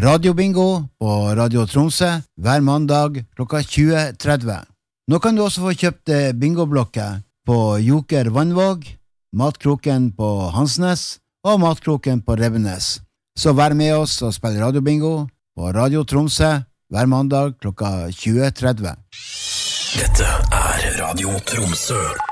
radiobingo på Radio Tromsø hver mandag klokka 20:30. Nå kan du også få kjøpt bingoblokker på Joker Vannvåg, Matkroken på Hansnes og Matkroken på Rebbenes. Så vær med oss og spill radiobingo på Radio Tromsø hver mandag klokka 20:30. Dette Radio Tromsø.